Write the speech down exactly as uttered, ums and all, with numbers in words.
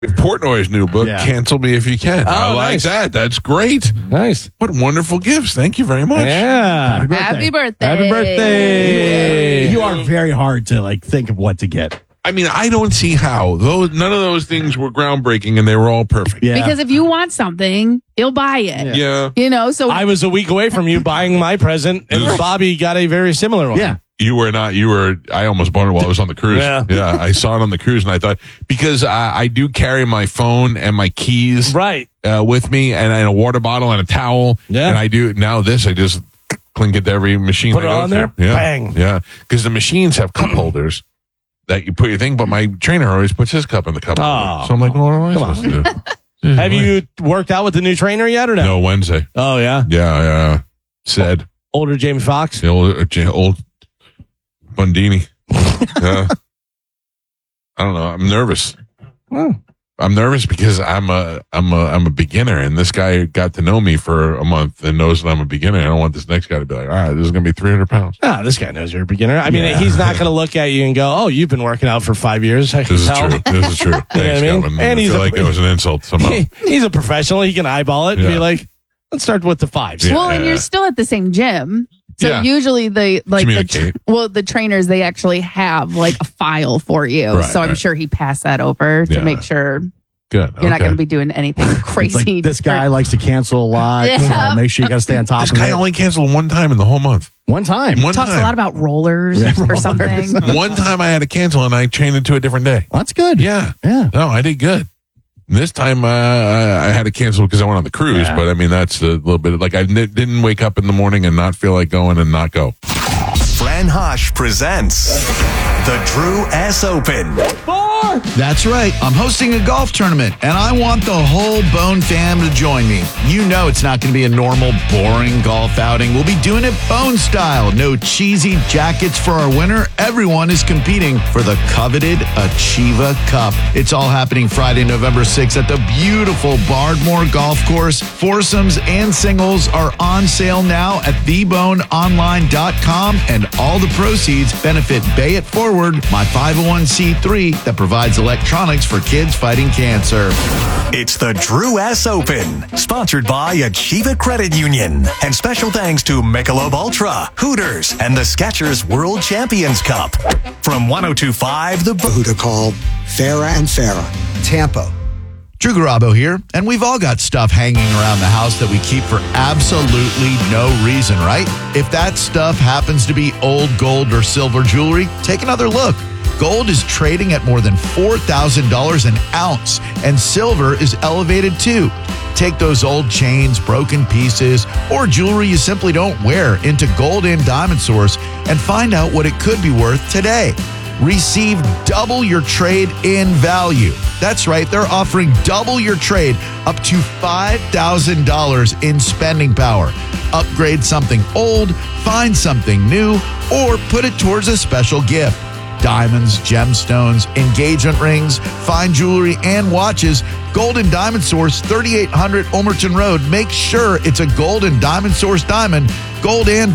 Portnoy's new book, Yeah. Cancel Me If You Can. Oh, I like nice. that. That's great. Nice. What wonderful gifts. Thank you very much. Yeah. Happy birthday. Happy birthday. You are very hard to like think of what to get. I mean, I don't see how. Those None of those things were groundbreaking, and they were all perfect. Yeah. Because if you want something, he'll buy it. Yeah. You know, so I was a week away from you buying my present, and Bobby got a very similar one. yeah. You were not. You were. I almost bought it while I was on the cruise. Yeah. yeah. I saw it on the cruise, and I thought because I, I do carry my phone and my keys Right. uh, with me, and, and a water bottle and a towel. Yeah. And I do now. This I just clink it to every machine. Put I it go on through. there? Yeah. Bang. Yeah. Because the machines have cup holders that you put your thing, but my trainer always puts his cup in the cup Oh. holder. So I'm like, well, what am I Come supposed to do? Have you worked out with the new trainer yet or no? No, Wednesday. Oh, yeah. Yeah. Yeah. Said Older Jamie Foxx? the old, uh, J- old Bundini. Yeah. I don't know. I'm nervous. Oh. I'm nervous because I'm a I'm a I'm a beginner, and this guy got to know me for a month and knows that I'm a beginner. I don't want this next guy to be like, all right, this is gonna be three hundred pounds. Ah, this guy knows you're a beginner. I mean, Yeah. he's not going to look at you and go, oh, you've been working out for five years. I can This is tell. true. This is true. Thanks, what I mean? Calvin. And I he's feel a- like that was an insult somehow. He- he's a professional. He can eyeball it and Yeah. be like, let's start with the fives. Yeah. well, and you're still at the same gym. So Yeah. usually the like the Communicate. tr- well the trainers they actually have like a file for you. Right, so I'm right. sure he passed that over to Yeah. make sure Good. you're not Okay. going to be doing anything It's crazy. like this guy likes to cancel a lot. Yeah. So make sure you got to stay on top This of guy it. only canceled one time in the whole month. One time. One talks time. a lot about rollers Yeah, or rollers. something. One time I had to cancel, and I changed it to a different day. Well, that's good. Yeah. Yeah. No, I did good. This time uh, I I had to cancel because I went on the cruise, Yeah. but I mean, that's a little bit like I n- didn't wake up in the morning and not feel like going and not go. Fran Hosh presents the Drew S. Open. That's right. I'm hosting a golf tournament, and I want the whole Bone fam to join me. You know it's not going to be a normal, boring golf outing. We'll be doing it Bone style. No cheesy jackets for our winner. Everyone is competing for the coveted Achieva Cup. It's all happening Friday, November sixth at the beautiful Bardmore Golf Course. Foursomes and singles are on sale now at the bone online dot com, and all the proceeds benefit Bay It Forward, my five oh one c three that provides electronics for kids fighting cancer. It's the Drew S. Open, sponsored by Achieva Credit Union. And special thanks to Michelob Ultra, Hooters, and the Skechers World Champions Cup. From one oh two point five, The Bo- who to call Farah and Farah, Tampa. Drew Garabo here, and we've all got stuff hanging around the house that we keep for absolutely no reason, right? If that stuff happens to be old gold or silver jewelry, take another look. Gold is trading at more than four thousand dollars an ounce, and silver is elevated too. Take those old chains, broken pieces, or jewelry you simply don't wear into Gold and Diamond Source and find out what it could be worth today. Receive double your trade in value. That's right, they're offering double your trade up to five thousand dollars in spending power. Upgrade something old, find something new, or put it towards a special gift. Diamonds, gemstones, engagement rings, fine jewelry, and watches. Gold and Diamond Source, thirty-eight hundred Ulmerton Road. Make sure it's a Gold and Diamond Source diamond. Gold and